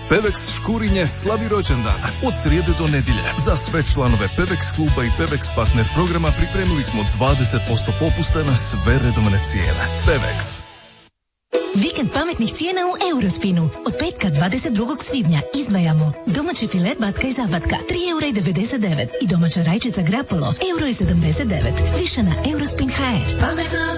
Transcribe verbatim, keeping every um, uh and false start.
Pevex Škurinje slavi rođendan od srijede do nedjelje. Za sve članove Pevex kluba i Pevex partner programa pripremili smo dvadeset posto popusta na sve redovne cijene. Pevex. Vikend pametnih cijena u Eurospinu. Od petka dvadeset drugog svibnja izdvajamo domaći filet batka i zabatka tri eura i devedeset devet i domaća rajčica grapolo euro i sedamdeset devet. Više na Eurospin punkt h r. Pametno